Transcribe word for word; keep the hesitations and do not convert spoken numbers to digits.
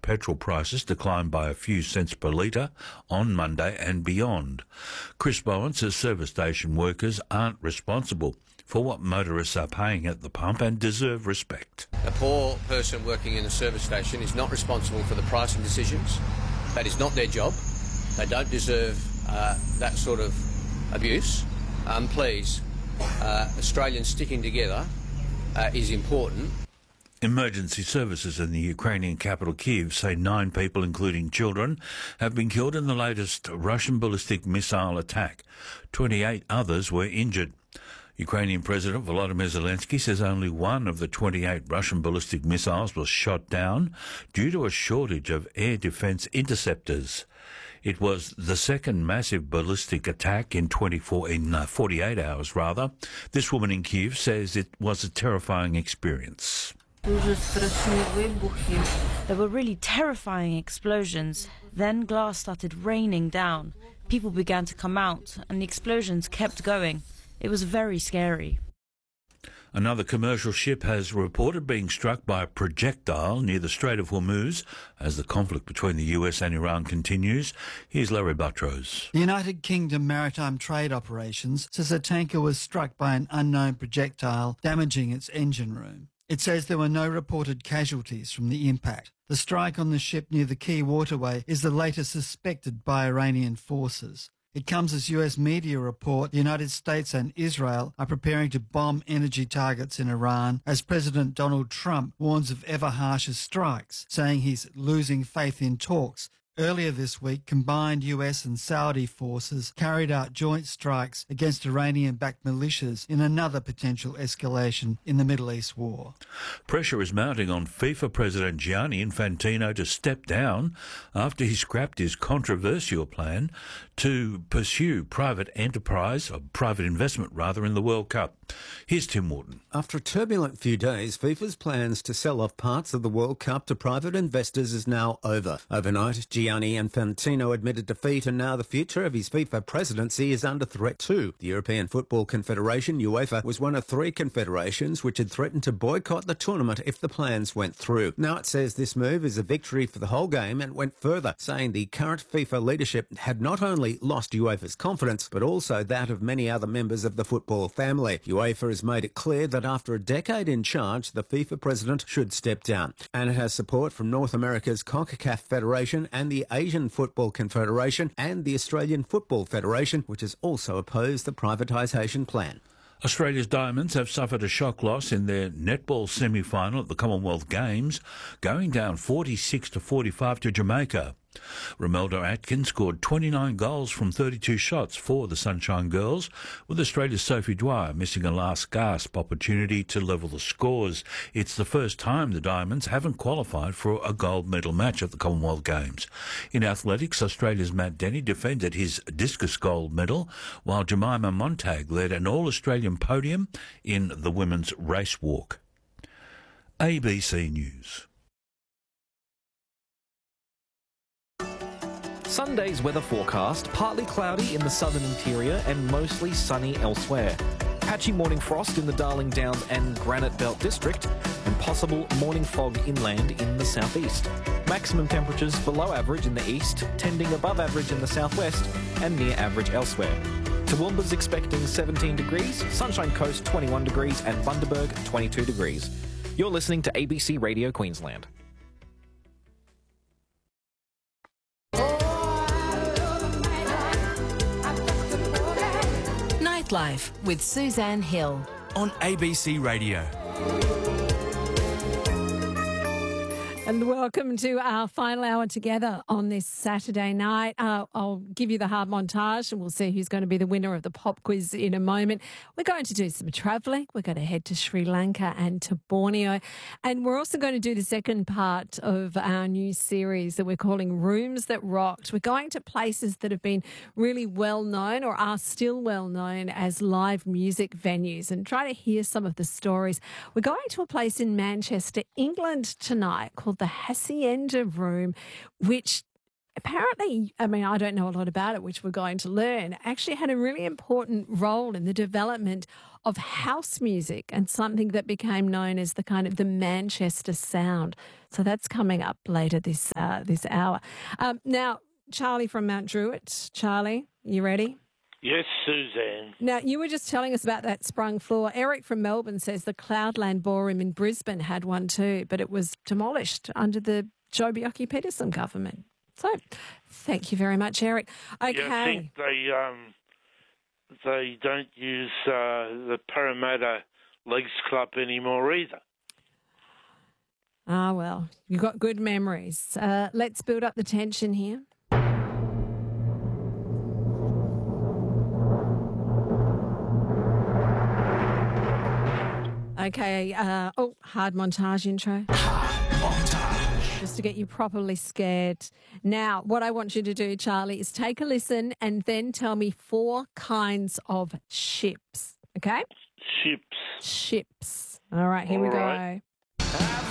petrol prices declined by a few cents per litre on Monday and beyond. Chris Bowen says service station workers aren't responsible for what motorists are paying at the pump and deserve respect. A poor person working in a service station is not responsible for the pricing decisions. That is not their job. They don't deserve uh, that sort of abuse. Um, please, uh, Australians sticking together uh, is important. Emergency services in the Ukrainian capital Kyiv say nine people, including children, have been killed in the latest Russian ballistic missile attack. twenty-eight others were injured. Ukrainian President Volodymyr Zelensky says only one of the twenty-eight Russian ballistic missiles was shot down due to a shortage of air defence interceptors. It was the second massive ballistic attack in twenty-four in uh, forty-eight hours, rather. This woman in Kyiv says it was a terrifying experience. There were really terrifying explosions. Then glass started raining down. People began to come out, and the explosions kept going. It was very scary. Another commercial ship has reported being struck by a projectile near the Strait of Hormuz as the conflict between the U S and Iran continues. Here's Larry Buttrose. The United Kingdom Maritime Trade Operations says a tanker was struck by an unknown projectile, damaging its engine room. It says there were no reported casualties from the impact. The strike on the ship near the Key Waterway is the latest suspected by Iranian forces. It comes as U S media report the United States and Israel are preparing to bomb energy targets in Iran as President Donald Trump warns of ever harsher strikes, saying he's losing faith in talks. Earlier this week, combined U S and Saudi forces carried out joint strikes against Iranian-backed militias in another potential escalation in the Middle East war. Pressure is mounting on FIFA President Gianni Infantino to step down after he scrapped his controversial plan to pursue private enterprise, or private investment rather, in the World Cup. Here's Tim Morton. After a turbulent few days, FIFA's plans to sell off parts of the World Cup to private investors is now over. Overnight, Gianni Infantino admitted defeat, and now the future of his FIFA presidency is under threat too. The European Football Confederation, UEFA, was one of three confederations which had threatened to boycott the tournament if the plans went through. Now it says this move is a victory for the whole game, and went further, saying the current FIFA leadership had not only lost UEFA's confidence, but also that of many other members of the football family. UEFA has made it clear that after a decade in charge, the FIFA president should step down. And it has support from North America's CONCACAF Federation and the Asian Football Confederation and the Australian Football Federation, which has also opposed the privatisation plan. Australia's Diamonds have suffered a shock loss in their netball semi-final at the Commonwealth Games, going down forty-six to forty-five to Jamaica. Romelda Atkins scored twenty-nine goals from thirty-two shots for the Sunshine Girls, with Australia's Sophie Dwyer missing a last-gasp opportunity to level the scores. It's the first time the Diamonds haven't qualified for a gold medal match at the Commonwealth Games. In athletics, Australia's Matt Denny defended his discus gold medal, while Jemima Montag led an all-Australian podium in the women's race walk. A B C News. Sunday's weather forecast, partly cloudy in the southern interior and mostly sunny elsewhere. Patchy morning frost in the Darling Downs and Granite Belt district, and possible morning fog inland in the southeast. Maximum temperatures below average in the east, tending above average in the southwest and near average elsewhere. Toowoomba's expecting seventeen degrees, Sunshine Coast twenty-one degrees and Bundaberg twenty-two degrees. You're listening to A B C Radio Queensland. Nightlife with Suzanne Hill on A B C Radio. And welcome to our final hour together on this Saturday night. Uh, I'll give you the hard montage and we'll see who's going to be the winner of the pop quiz in a moment. We're going to do some travelling. We're going to head to Sri Lanka and to Borneo. And we're also going to do the second part of our new series that we're calling Rooms That Rocked. We're going to places that have been really well known or are still well known as live music venues and try to hear some of the stories. We're going to a place in Manchester, England tonight called the Hacienda Room, which apparently, I mean, I don't know a lot about it, which we're going to learn, actually had a really important role in the development of house music and something that became known as the kind of the Manchester sound. So that's coming up later this uh, this hour. Um, now, Charlie from Mount Druitt. Charlie, you ready? Yes, Suzanne. Now, you were just telling us about that sprung floor. Eric from Melbourne says the Cloudland Ballroom in Brisbane had one too, but it was demolished under the Joh Bjelke-Petersen government. So, thank you very much, Eric. Okay. Yeah, I think they um, they don't use uh, the Parramatta Leagues Club anymore either. Ah, well, you've got good memories. Uh, let's build up the tension here. Okay, uh, oh, hard montage intro. Just to get you properly scared. Now, what I want you to do, Charlie, is take a listen and then tell me four kinds of ships, okay? Ships. Ships. All right, here All we go. right.